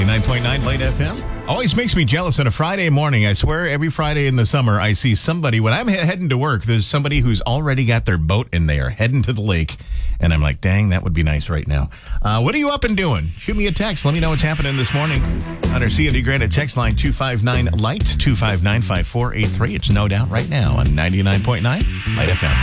99.9 Light FM. Always makes me jealous on a Friday morning. I swear every Friday in the summer I see somebody, when I'm heading to work, there's somebody who's already got their boat and they are heading to the lake. And I'm like, dang, that would be nice right now. What are you up and doing? Shoot me a text. Let me know what's happening this morning on our COD Granite text line 259-LIGHT, 259-5483. It's No Doubt right now on 99.9 Light FM.